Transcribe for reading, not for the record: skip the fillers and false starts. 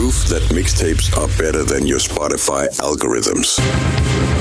proof that mixtapes are better than your Spotify algorithms.